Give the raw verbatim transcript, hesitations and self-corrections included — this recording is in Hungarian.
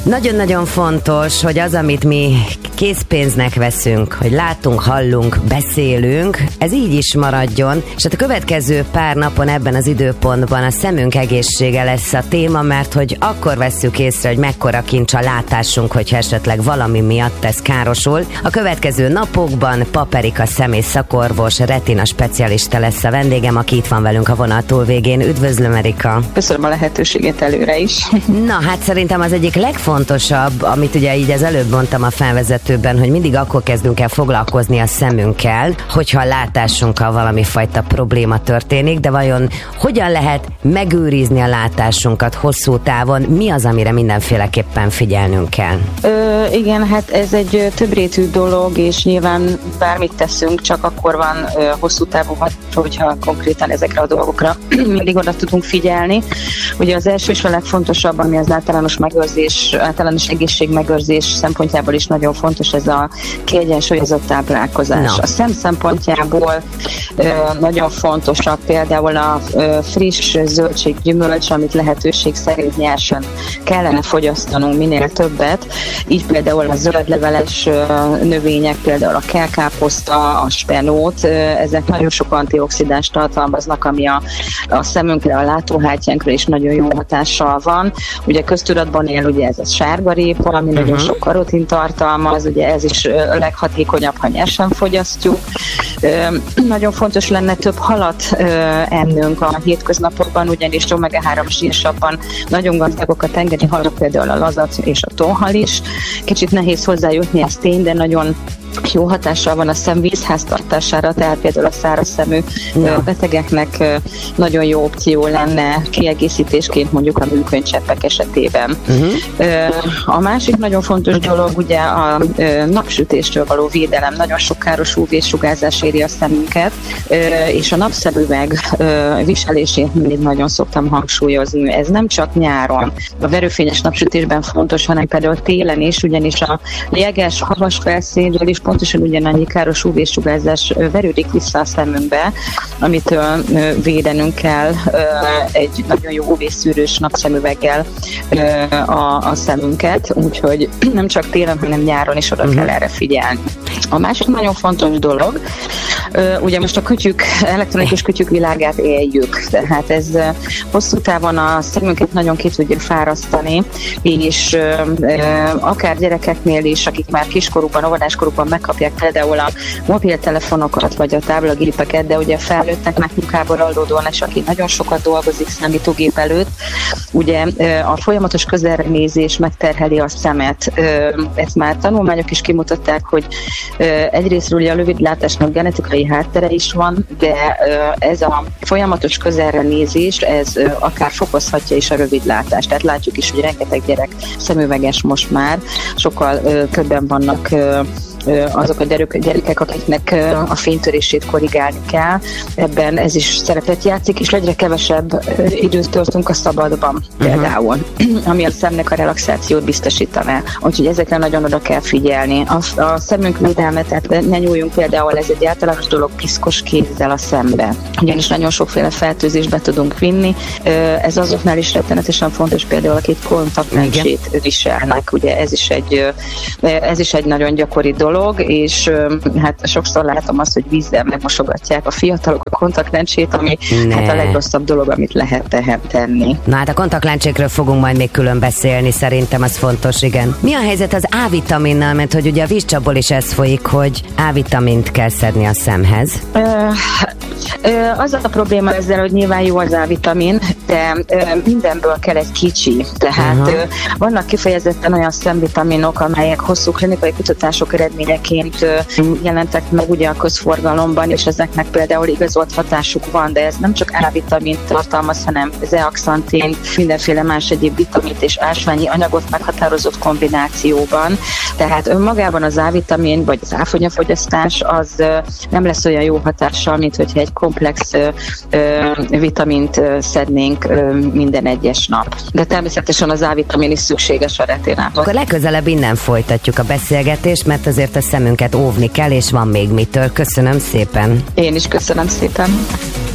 Nagyon-nagyon fontos, hogy az, amit mi készpénznek veszünk, hogy látunk, hallunk, beszélünk, ez így is maradjon, és hát a következő pár napon ebben az időpontban a szemünk egészsége lesz a téma, mert hogy akkor vesszük észre, hogy mekkora kincs a látásunk, hogyha esetleg valami miatt ez károsul. A következő napokban Papp Erika szemész szakorvos, retina specialista lesz a vendégem, aki itt van velünk a vonal túlvégén. Üdvözlöm, Erika! Köszönöm a lehetőséget előre is. Na, hát szerintem az egyik legfontosabb, amit ugye így az előbb mondtam a felvezetőben, hogy mindig akkor kezdünk el foglalkozni a szemünkkel, hogyha a látásunkkal valami fajta probléma történik, de vajon hogyan lehet megőrizni a látásunkat hosszú távon? Mi az, amire mindenféleképpen figyelnünk kell? Ö, igen, hát ez egy többrétű dolog, és nyilván bármit teszünk, csak akkor van ö, hosszú távú, hogyha konkrétan ezekre a dolgokra mindig oda tudunk figyelni. Ugye az első és a legfontosabb, ami az általános megőrzés, általános egészségmegőrzés szempontjából is nagyon fontos, ez a kiegyensúlyozott táplálkozás. No. A szem szempontjából ö, nagyon fontosak például a ö, friss zöldség, gyümölcs, amit lehetőség szerint nyersen kellene fogyasztanunk minél többet. Így például a zöldleveles ö, növények, például a kelkáposzta, a spenót, ö, ezek nagyon sok antioxidást tartalmaznak, ami a, a szemünkre, a látóhártyánkra is nagyon jó hatással van. Ugye köztudatban él ugye ez a sárgarépa, ami uh-huh. nagyon sok karotin tartalmaz, ugye ez is ö, leghatékonyabb, ha nyersen fogyasztjuk. Ö, nagyon fontos lenne több halat ö, ennünk a hétköznapokban, ugyanis omega három sírsavban nagyon gazdagok a tengeri halak, például a lazat és a tonhal is. Kicsit nehéz hozzájutni, ez tény, de nagyon jó hatással van a szem vízháztartására, tehát például a száraz szemű ja. betegeknek nagyon jó opció lenne kiegészítésként mondjuk a műkönycseppek esetében. Uh-huh. A másik nagyon fontos dolog ugye a napsütéstől való védelem. Nagyon sok káros ú vé-sugárzás éri a szemünket, és a napszemüveg viselését mindig nagyon szoktam hangsúlyozni. Ez nem csak nyáron, a verőfényes napsütésben fontos, hanem például télen is, ugyanis a jeges, havas felszínről is pontosan ugyanannyi káros ú vé-sugárzás verődik vissza a szemünkbe, amitől védenünk kell egy nagyon jó ú vé-szűrős napszemüveggel a, a szemünket, úgyhogy nem csak télen, hanem nyáron is oda uh-huh. kell erre figyelni. A másik nagyon fontos dolog, ugye most a kütyük, elektronikus kütyük világát éljük, tehát ez hosszú távon a szemünket nagyon ki tudja fárasztani, és akár gyerekeknél is, akik már kiskorukban, óvodáskorukban megkapják például a mobiltelefonokat, vagy a táblagépeket, de ugye a felnőtteknek munkából adódóan, és aki nagyon sokat dolgozik számítógép előtt, ugye a folyamatos közelnézés megterheli a szemet. Ezt már tanulmányok is kimutatták, hogy egyrésztről ugye a rövidlátásnak genetikai háttere is van, de ez a folyamatos közelre nézés, ez akár fokozhatja is a rövidlátást. Tehát látjuk is, hogy rengeteg gyerek szemüveges most már, sokkal többen vannak azok a gyerekek, akiknek a fénytörését korrigálni kell. Ebben ez is szerepet játszik, és egyre kevesebb időt töltünk a szabadban uh-huh. például, ami a szemnek a relaxációt biztosítaná. Úgyhogy ezekre nagyon oda kell figyelni. A, a szemünk védelme, tehát ne nyúljunk például, ez egy általános dolog, piszkos kézzel a szembe. Ugyanis nagyon sokféle fertőzésbe tudunk vinni. Ez azoknál is rettenetesen fontos, például akik kontaktlencsét viselnek. Ugye ez is egy, ez is egy nagyon gyakori dolog, és hát sokszor látom azt, hogy vízzel megmosogatják a fiatalok a kontaktlencsét, ami ne. hát a legrosszabb dolog, amit lehet tehát tenni. Na hát a kontaktlencsékről fogunk majd még külön beszélni, szerintem az fontos, igen. Mi a helyzet az A-vitaminnal, mert hogy ugye a vízcsapból is ez folyik, hogy A-vitamint kell szedni a szemhez? Ö, ö, az a probléma ezzel, hogy nyilván jó az A-vitamin, de ö, mindenből kell egy kicsi. Tehát ö, vannak kifejezetten olyan szemvitaminok, amelyek hosszú klinikai kutatások eredményeként jelentek meg ugye a közforgalomban, és ezeknek például igazolt hatásuk van, de ez nem csak A-vitamint tartalmaz, hanem zeaxanthint, mindenféle más egyéb vitamint és ásványi anyagot meghatározott kombinációban. Tehát önmagában az A-vitamin vagy az áfonyafogyasztás az nem lesz olyan jó hatással, mint hogyha egy komplex vitamint szednénk minden egyes nap. De természetesen az A-vitamin is szükséges a retinában. Akkor legközelebb innen folytatjuk a beszélgetést, mert azért a szemünket óvni kell, és van még mitől. Köszönöm szépen. Én is köszönöm szépen.